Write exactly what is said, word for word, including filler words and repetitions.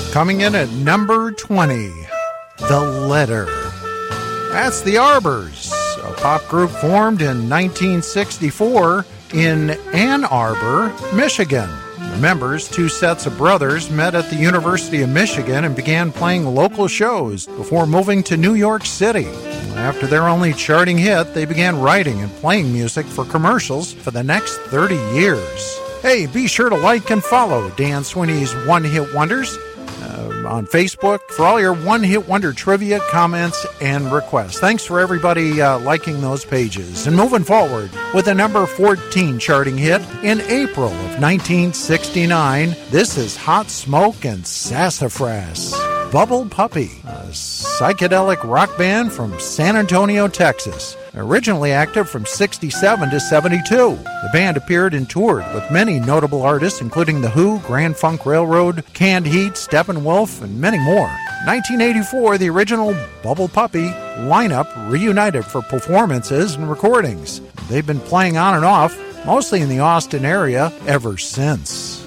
Coming in at number twenty, The Letter. That's the Arbors, a pop group formed in nineteen sixty-four in Ann Arbor, Michigan. The members, two sets of brothers, met at the University of Michigan and began playing local shows before moving to New York City. After their only charting hit, they began writing and playing music for commercials for the next thirty years. Hey, be sure to like and follow Dan Sweeney's One Hit Wonders uh, on Facebook for all your One Hit Wonder trivia, comments, and requests. Thanks for everybody uh, liking those pages. And moving forward with a number fourteen charting hit in April of nineteen sixty-nine, this is Hot Smoke and Sassafras. Bubble Puppy, a psychedelic rock band from San Antonio, Texas. Originally active from sixty-seven to seventy-two, the band appeared and toured with many notable artists, including The Who, Grand Funk Railroad, Canned Heat, Steppenwolf, and many more. nineteen eighty-four, the original Bubble Puppy lineup reunited for performances and recordings. They've been playing on and off, mostly in the Austin area, ever since.